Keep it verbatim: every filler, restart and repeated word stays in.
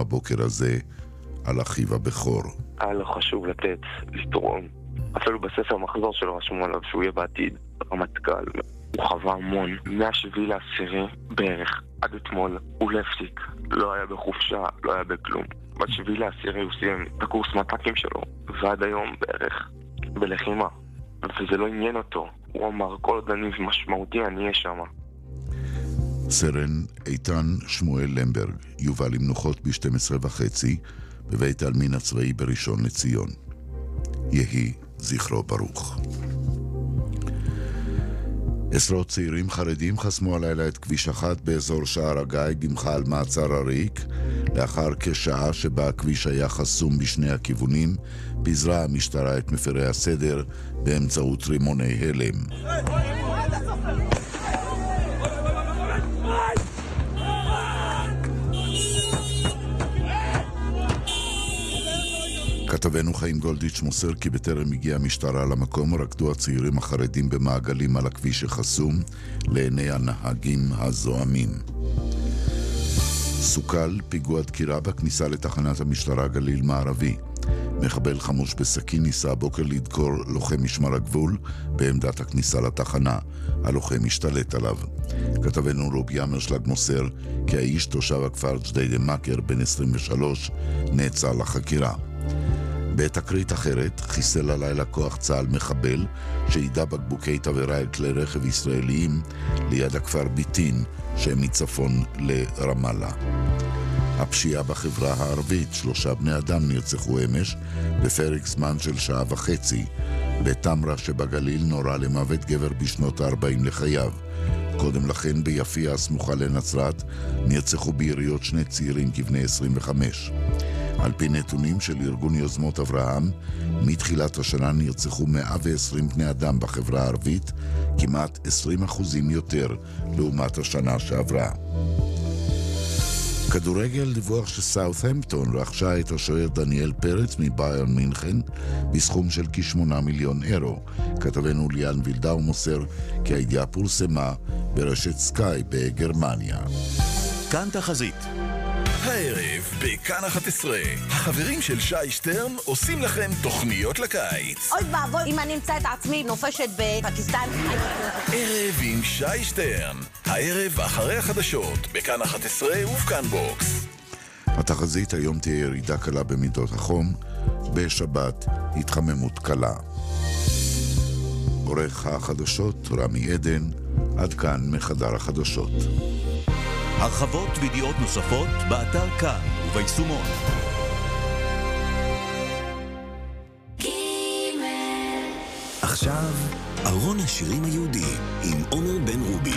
הבוקר הזה על אחיו הבכור. היה לו חשוב לתת, לתרום. אפילו בספר מחזור שלו רשמו עליו שהוא יהיה בעתיד רמטכ"ל. הוא חווה המון. מהשביעי לעשירי בערך עד אתמול הוא לא הפסיק. לא היה בחופשה, לא היה בכלום. בשביעי לעשירי הוא סיים את הקורס מט"קים שלו, ועד היום בערך בלחימה. וזה לא עניין אותו. הוא אמר, כל עוד אני משמעותי, אני אהיה שמה. סרן איתן שמואל למברג יובא למנוחות ב-שתים עשרה וחצי בבית העלמין הצבאי בראשון לציון. יהי זכרו ברוך. עשרות צעירים חרדים חסמו הלילה את כביש אחת באזור שער הגיא במחאה מעצר הריק. לאחר כשעה שבה הכביש היה חסום בשני הכיוונים, פיזרה המשטרה את מפרי הסדר באמצעות רימוני הלם. כתבנו חיים גולדיץ' מוסר כי בטרם הגיעה המשטרה למקום רקדו הצעירים החרדים במעגלים על הכביש החסום לעיני הנהגים הזועמים. סוכל פיגוע דקירה בכניסה לתחנת המשטרה גליל מערבי. מחבל חמוש בסכין ניסה הבוקר לדקור לוחם משמר הגבול בעמדת הכניסה לתחנה. הלוחם השתלט עליו. כתבנו רובי אמרשלג מוסר כי האיש תושב הכפר ג'דיידה מכר בן עשרים ושלוש נעצר לחקירה. בתקרית אחרת חיסל הלילה כוח צה"ל מחבל שידע בקבוקי תבערה על כלי רכב ישראליים ליד הכפר ביטין שמצפון לרמאללה. הפשיעה בחברה הערבית, שלושה בני אדם נרצחו אמש בפרק זמן של שעה וחצי. בתמרה שבגליל נורה למוות גבר בשנות ה-ארבעים לחייו. קודם לכן ביפיע הסמוכה לנצרת נרצחו ביריות שני צעירים כבני עשרים וחמש. על פי נתונים של ארגון יוזמות אברהם, מתחילת השנה נרצחו מאה ועשרים בני אדם בחברה הערבית, כמעט עשרים אחוזים יותר לעומת השנה שעברה. כדורגל, דיווח שסאות'המפטון רכשה את השוער דניאל פרץ מביירן מינכן בסכום של כשמונה מיליון אירו. כתבנו ליאן וילדאו מוסר כי הידיעה פורסמה ברשת סקאי בגרמניה. כאן תחזית. הערב בכאן אחת עשרה, החברים של שי שטרן עושים לכם תוכניות לקיץ. אוי ואבוי, אם אני אמצא את עצמי נופשת בפקיסטן. ערב עם שי שטרן, הערב אחרי החדשות, בכאן אחת עשרה ובכאן בוקס. התחזית היום תהיה ירידה קלה במידות החום, בשבת התחממות קלה. עורך החדשות רמי עדן, עד כאן מחדר החדשות. הרחבות וידיעות נוספות באתר כאן וביישומון. עכשיו, ארון השירים היהודי עם עומר בן רובי.